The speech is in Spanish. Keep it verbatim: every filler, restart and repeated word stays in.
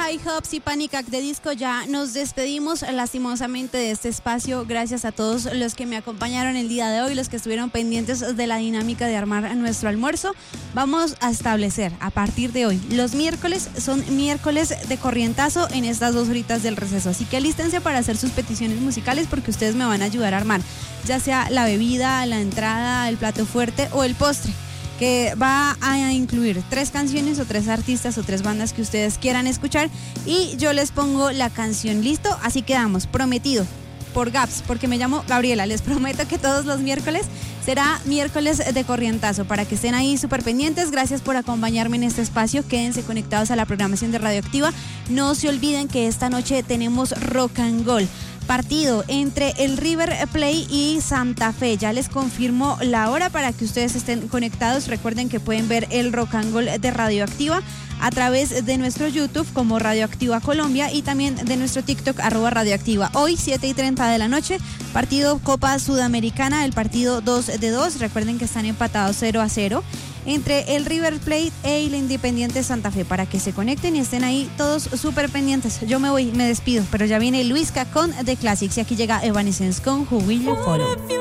High Hopes y Panic Act de Disco, ya nos despedimos lastimosamente de este espacio. Gracias a todos los que me acompañaron el día de hoy, los que estuvieron pendientes de la dinámica de armar nuestro almuerzo. Vamos a establecer a partir de hoy, los miércoles son miércoles de corrientazo en estas dos horitas del receso, así que alístense para hacer sus peticiones musicales porque ustedes me van a ayudar a armar, ya sea la bebida, la entrada, el plato fuerte o el postre, que va a incluir tres canciones o tres artistas o tres bandas que ustedes quieran escuchar y yo les pongo la canción. ¿Listo? Así quedamos, prometido por Gaps, porque me llamo Gabriela. Les prometo que todos los miércoles será miércoles de corrientazo, para que estén ahí súper pendientes. Gracias por acompañarme en este espacio, quédense conectados a la programación de Radioactiva. No se olviden que esta noche tenemos Rock and Roll, partido entre el River Plate y Santa Fe. Ya les confirmo la hora para que ustedes estén conectados. Recuerden que pueden ver el Rock and Roll de Radioactiva a través de nuestro YouTube como Radioactiva Colombia y también de nuestro TikTok arroba Radioactiva. Hoy siete y treinta de la noche, partido Copa Sudamericana, el partido dos de dos. Recuerden que están empatados cero a cero entre el River Plate e el Independiente Santa Fe, para que se conecten y estén ahí todos súper pendientes. Yo me voy, me despido, pero ya viene Luisca con The Classics y aquí llega Evanescence con Who Will You Follow.